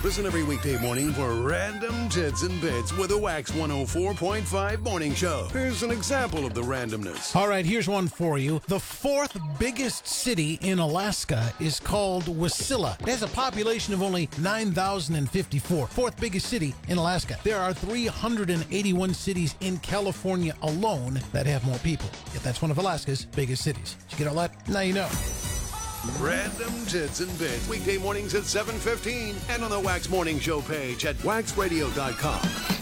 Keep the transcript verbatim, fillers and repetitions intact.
Listen every weekday morning for Random Tits and Bits with a Wax one oh four point five morning show. Here's an example of the randomness. All right, here's one for you. The fourth biggest city in Alaska is called Wasilla. It has a population of only nine thousand fifty-four. Fourth biggest city in Alaska. There are three hundred eighty-one cities in California alone that have more people. Yet that's one of Alaska's biggest cities. Did you get all that? Now you know. Random Tits and Bits. Weekday mornings at seven fifteen and on the Wax Morning Show page at wax radio dot com.